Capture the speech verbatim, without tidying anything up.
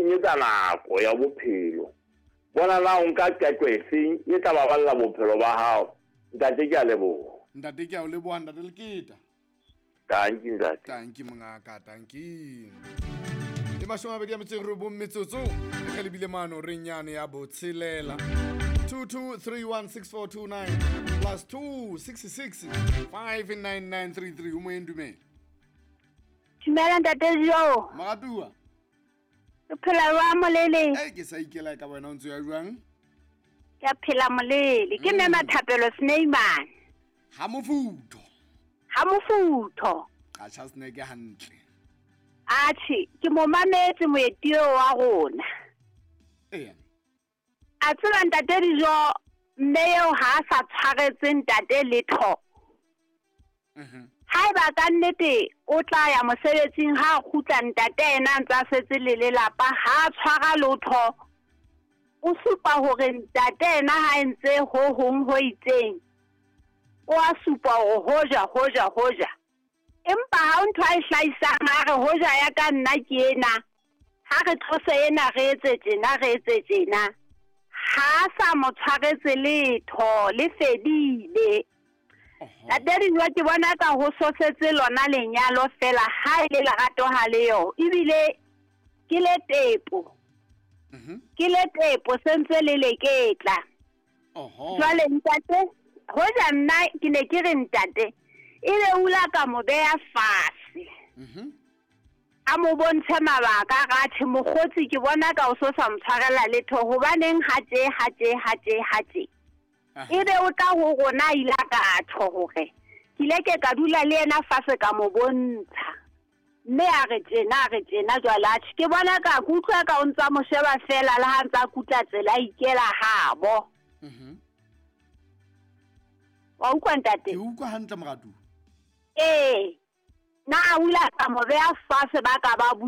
senyetsa nako ya bophelo bona na o nka qeto efeng e tla baballa bophelo ba hao ntate ke a leboha ntate ke a o leboha ntate Leketa thank you ntate thank you mongaka thank you le mashome a mabedi a metso e robong metsotso e lebile mano re nyane ya botshelela two two three one six four two nine plus two six six five nine nine three three o mo endumela Dumela ntate Jo. Magatua. Ke phela wa molele. Eh ke sa ikela ka wena o ntse ya jwang? Ke phela molele. Ke me Mathapelo Sneeyman. Ha mofutho. Ha mofutho. Ga tsa snake hantle. Athi ke mo mametse moetio wa rona. Eh. A tsela ntate Jo mmeo ha sa tshwaretse ntate letho. Mhm. Haeba ka nnete o tla ya mosebetsing ha khutla ntate ena ntsa setse le lelapa ha tshwara lotho o supa hore ntate ena ha entse ho hong ho itseng o a supa ho hoja hoja hoja empa ha ntho a ihlaisang ha re hoja ya ka nna ke ena ha re tlose ena re etse tjena re etse tjena ha sa mo tshwaretse letho le fedile. La deri nwa ke bona ka ho sosetse lona lenyalo fela ha ile la gato ha leo ibile ke le tepo Mhm. ke le tepo sentse le leketla Oho. jwale ntate ho ja nna ke ne ke re ntate ile ula ka mo beya fase Mhm. a mo bontshe mabaka ga the mogotsi ke bona ka o so sa mtshwarela letho hobaneng ha tje ha tje ha tje ha tje ebe o tla go gona ila ka tho gore ke leke ka dula le ena fase ka mo bontsha mme a re tjena re tjena jwala ke bona ka kutlwa ka o ntsa mo sheba fela le ha ntsa kutla tsela ikela habo. Mhm. Wa utlwa ntate? Ke utlwa hantle Mogatu. Eh na ula ka mo beya fase ba ka ba